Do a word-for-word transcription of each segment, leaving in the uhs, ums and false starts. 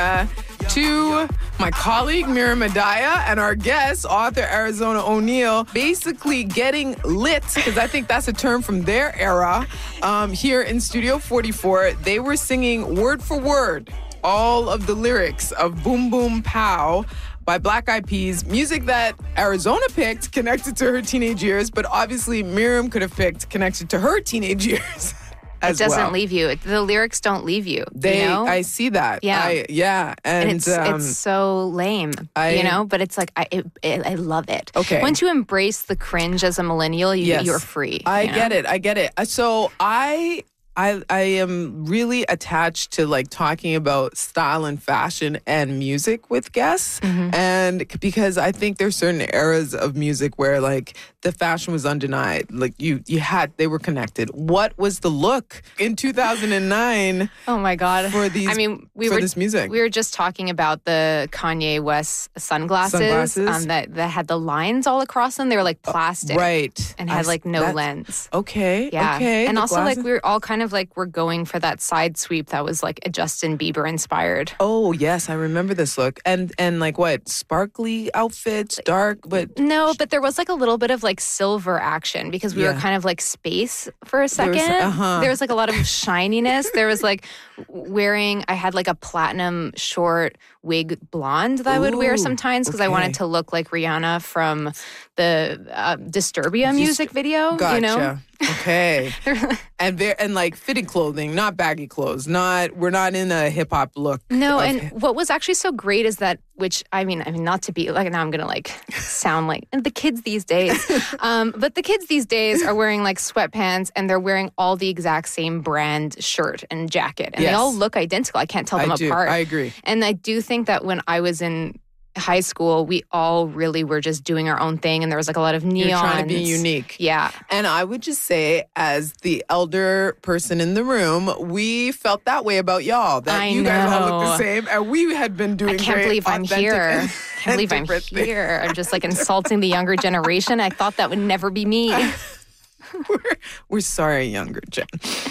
Uh, to my colleague Miriam Adaya and our guest, author Arizona O'Neal, basically getting lit, because I think that's a term from their era, um, here in Studio forty-four. They were singing word for word all of the lyrics of Boom Boom Pow by Black Eyed Peas, music that Arizona picked connected to her teenage years, but obviously Miriam could have picked connected to her teenage years. As it doesn't well. leave you. The lyrics don't leave you. They, you know? I see that. Yeah, I, yeah, and, and it's um, it's so lame, I, you know. But it's like I it, it, I love it. Okay. Once you embrace the cringe as a millennial, you, yes, you're free. I you know? get it. I get it. So I. I I am really attached to like talking about style and fashion and music with guests, mm-hmm. and because I think there's certain eras of music where like the fashion was undenied, like you you had they were connected. What was the look in two thousand nine? Oh my God! For these, I mean, we for were this music, we were just talking about the Kanye West sunglasses, sunglasses? Um, that that had the lines all across them. They were like plastic, uh, right, and had like no lens. Okay, yeah, okay, and the also glasses? like we were all kind of like we're going for that side sweep that was like a Justin Bieber inspired. Oh yes, I remember this look. And and like what? Sparkly outfits, dark, but no, but there was like a little bit of like silver action because we yeah. were kind of like space for a second. There was, uh-huh. there was like a lot of shininess. There was like wearing I had like a platinum short wig blonde that I would wear sometimes because okay. I wanted to look like Rihanna from the uh, Disturbia music video. Gotcha. You know? Okay. and there and like fitted clothing, not baggy clothes. Not we're not in a hip hop look. No, of, and what was actually so great is that, which I mean, I mean, not to be like now I'm gonna like sound like the kids these days, um, but the kids these days are wearing like sweatpants and they're wearing all the exact same brand shirt and jacket, and yes. they all look identical. I can't tell them I do. apart. I agree, and I do think that when I was in high school, we all really were just doing our own thing, and there was like a lot of neons. You're trying to be unique. Yeah. And I would just say, as the elder person in the room, we felt that way about y'all. That I you guys all look the know. same, and we had been doing. I can't great, believe I'm here. and- I can't believe I'm different things. here. I'm just like insulting the younger generation. I thought that would never be me. we're, we're sorry, younger Jen.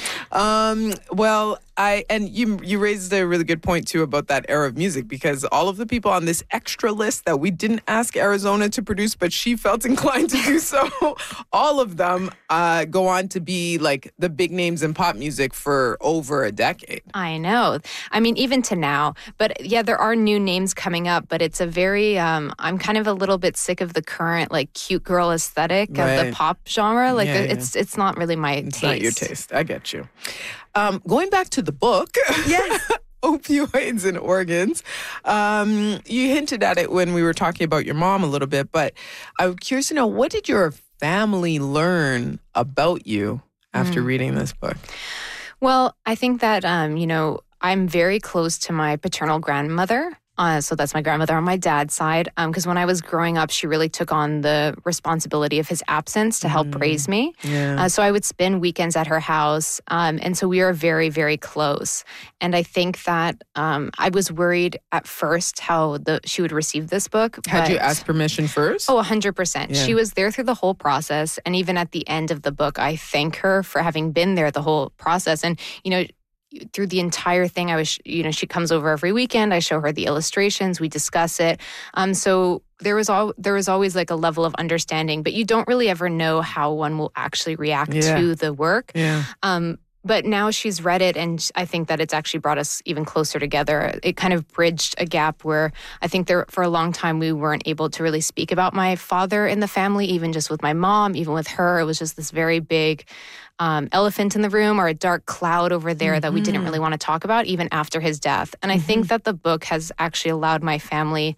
Um, well, I and you you raised a really good point too about that era of music, because all of the people on this extra list that we didn't ask Arizona to produce, but she felt inclined to do so, all of them uh, go on to be like the big names in pop music for over a decade. I know. I mean, even to now. But yeah, there are new names coming up, but it's a very, um, I'm kind of a little bit sick of the current like cute girl aesthetic Right. of the pop genre. Like Yeah, the, yeah. it's it's not really my It's taste. not your taste. I get you. Um, going back to the book. Yes. Opioids and organs. Um, you hinted at it when we were talking about your mom a little bit, but I'm curious to know, what did your family learn about you after Mm. reading this book? Well, I think that, um, you know, I'm very close to my paternal grandmother. Uh, so that's my grandmother on my dad's side. Because um, when I was growing up, she really took on the responsibility of his absence to help Mm. raise me. Yeah. Uh, so I would spend weekends at her house. Um, and so we are very, very close. And I think that um, I was worried at first how the she would receive this book. Had you but- asked permission first? Oh, one hundred percent. Yeah. She was there through the whole process. And even at the end of the book, I thank her for having been there the whole process. And, you know, through the entire thing, I was, you know, she comes over every weekend. I show her the illustrations. We discuss it. Um, so there was all there was always like a level of understanding, but you don't really ever know how one will actually react Yeah. to the work. Yeah. Um, but now she's read it, and I think that it's actually brought us even closer together. It kind of bridged a gap where I think there for a long time we weren't able to really speak about my father in the family, even just with my mom, even with her. It was just this very big um, elephant in the room or a dark cloud over there mm-hmm. that we didn't really want to talk about, even after his death. And mm-hmm. I think that the book has actually allowed my family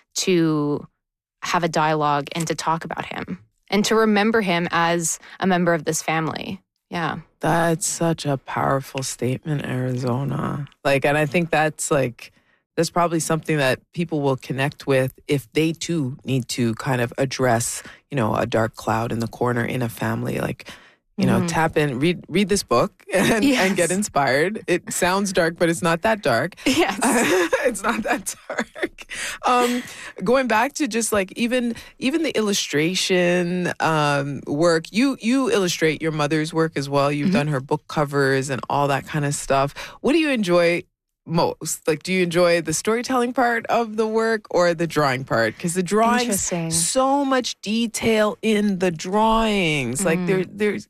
to have a dialogue and to talk about him and to remember him as a member of this family. Yeah. That's such a powerful statement, Arizona. Like, and I think that's like, that's probably something that people will connect with if they too need to kind of address, you know, a dark cloud in the corner in a family. Like, you know, mm-hmm. tap in, read read this book and, yes. and get inspired. It sounds dark, but it's not that dark. Yes. It's not that dark. Um, going back to just like even even the illustration um, work, you you illustrate your mother's work as well. You've mm-hmm. done her book covers and all that kind of stuff. What do you enjoy most? Like, do you enjoy the storytelling part of the work or the drawing part? Because the drawings, Interesting. so much detail in the drawings. Like, there, there's,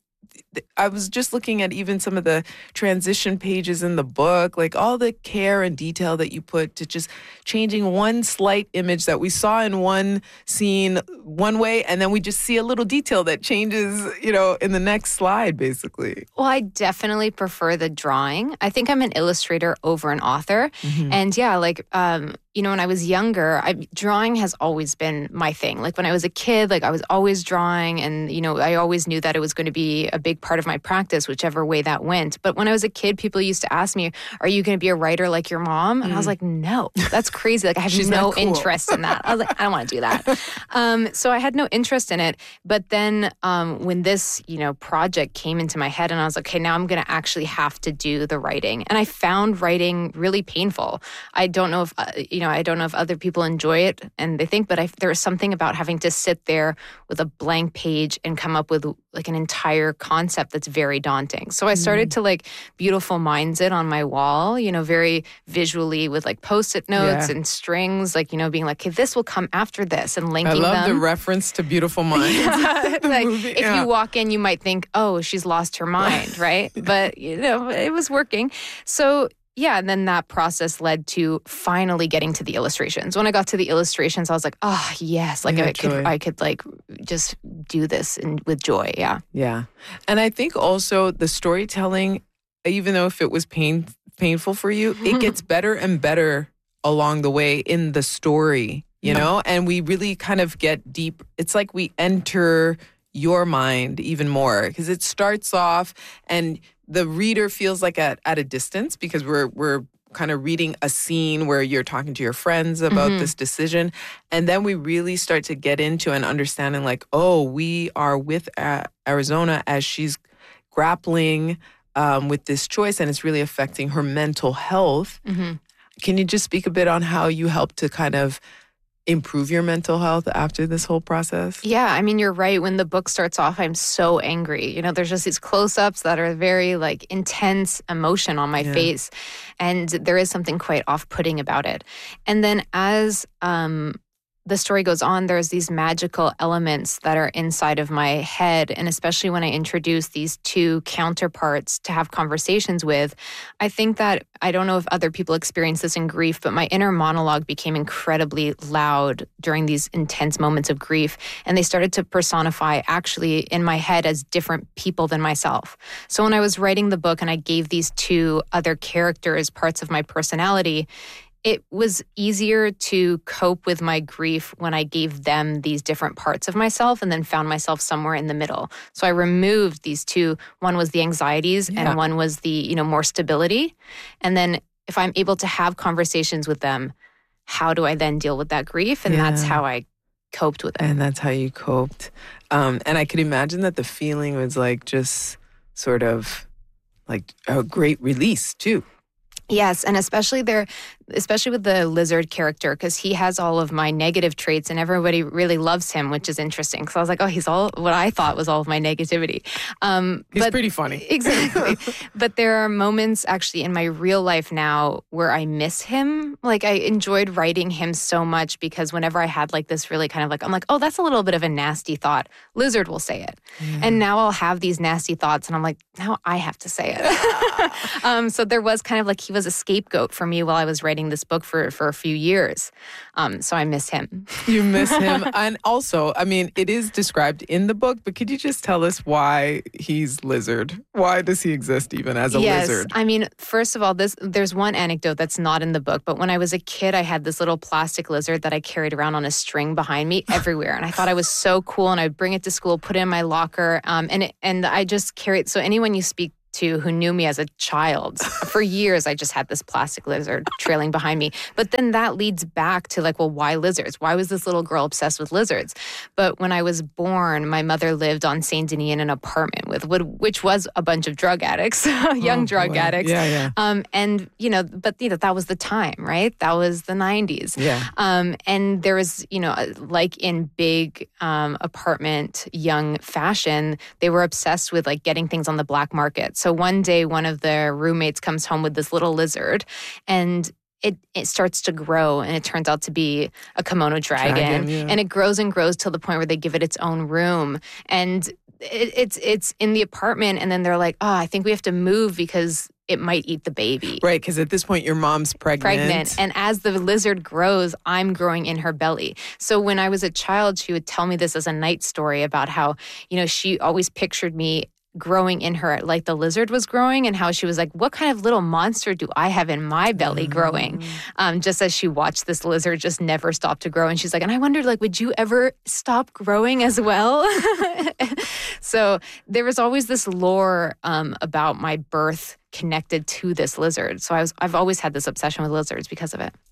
I was just looking at even some of the transition pages in the book, like all the care and detail that you put to just changing one slight image that we saw in one scene one way, and then we just see a little detail that changes, you know, in the next slide, basically. Well, I definitely prefer the drawing. I think I'm an illustrator over an author. Mm-hmm. And yeah, like, um, you know, when I was younger, I, drawing has always been my thing. Like when I was a kid, like I was always drawing, and, you know, I always knew that it was going to be a big part of my practice, whichever way that went. But when I was a kid, people used to ask me, are you going to be a writer like your mom? And mm. I was like, no, that's crazy. Like I have She's no cool. interest in that. I was like, I don't want to do that. Um, so I had no interest in it. But then um, when this, you know, project came into my head and I was like, okay, now I'm going to actually have to do the writing. And I found writing really painful. I don't know if, uh, you know, I don't know if other people enjoy it and they think, but I, there is something about having to sit there with a blank page and come up with like an entire concept that's very daunting. So I started mm. to like beautiful minds it on my wall, you know, very visually with like post-it notes yeah. and strings, like, you know, being like, okay, this will come after this and linking them. I love them. the reference to Beautiful Minds. Yeah. Like movie, if yeah. you walk in, you might think, oh, she's lost her mind, right? But, you know, it was working. So yeah, and then that process led to finally getting to the illustrations. When I got to the illustrations, I was like, oh, yes, like yeah, I could I could like just do this and with joy, yeah. Yeah. And I think also the storytelling, even though if it was pain painful for you, it gets better and better along the way in the story, you know? And we really kind of get deep. It's like we enter your mind even more because it starts off and the reader feels like at, at a distance because we're we're kind of reading a scene where you're talking to your friends about mm-hmm. this decision. And then we really start to get into an understanding like, oh, we are with uh, Arizona as she's grappling um, with this choice and it's really affecting her mental health. Mm-hmm. Can you just speak a bit on how you help to kind of improve your mental health after this whole process? Yeah, I mean, you're right. When the book starts off, I'm so angry. You know, there's just these close-ups that are very like intense emotion on my yeah. face. And there is something quite off-putting about it. And then as um, the story goes on, there's these magical elements that are inside of my head. And especially when I introduce these two counterparts to have conversations with, I think that, I don't know if other people experience this in grief, but my inner monologue became incredibly loud during these intense moments of grief. And they started to personify actually in my head as different people than myself. So when I was writing the book and I gave these two other characters parts of my personality, it was easier to cope with my grief when I gave them these different parts of myself and then found myself somewhere in the middle. So I removed these two. One was the anxieties yeah. and one was the, you know, more stability. And then if I'm able to have conversations with them, how do I then deal with that grief? And yeah. that's how I coped with it. And that's how you coped. Um, and I could imagine that the feeling was like just sort of like a great release too. Yes, and especially there, especially with the lizard character, because he has all of my negative traits and everybody really loves him, which is interesting. Because I was like, oh, he's all what I thought was all of my negativity. Um, he's but, pretty funny. Exactly. But there are moments actually in my real life now where I miss him. Like I enjoyed writing him so much because whenever I had like this really kind of like, I'm like, oh, that's a little bit of a nasty thought. Lizard will say it. Mm. And now I'll have these nasty thoughts and I'm like, now I have to say it. um, so there was kind of like, he was a scapegoat for me while I was writing this book for, for a few years. Um, so I miss him. You miss him. And also, I mean, it is described in the book, but could you just tell us why he's lizard? Why does he exist even as a yes, lizard? I mean, first of all, this there's one anecdote that's not in the book, but when I was a kid, I had this little plastic lizard that I carried around on a string behind me everywhere. And I thought I was so cool. And I'd bring it to school, put it in my locker. Um, and, it, and I just carried, so anyone you speak to who knew me as a child. For years, I just had this plastic lizard trailing behind me. But then that leads back to like, well, why lizards? Why was this little girl obsessed with lizards? But when I was born, my mother lived on Saint Denis in an apartment with, which was a bunch of drug addicts, young oh, drug boy. addicts. Yeah, yeah. Um, and, you know, but, you know, that was the time, right? That was the nineties. Yeah. Um, and there was, you know, like in big um, apartment, young fashion, they were obsessed with like getting things on the black market. So one day, one of their roommates comes home with this little lizard, and It, it starts to grow, and it turns out to be a kimono dragon. Dragon, yeah. And it grows and grows till the point where they give it its own room. And it, it's it's in the apartment, and then they're like, oh, I think we have to move because it might eat the baby. Right, because at this point, your mom's pregnant. Pregnant. And as the lizard grows, I'm growing in her belly. So when I was a child, she would tell me this as a night story about how, you know, she always pictured me growing in her like the lizard was growing, and how she was like, what kind of little monster do I have in my belly growing? Mm. Um, just as she watched this lizard just never stop to grow. And she's like, and I wondered, like, would you ever stop growing as well? So there was always this lore um, about my birth connected to this lizard. So I was, I've always had this obsession with lizards because of it.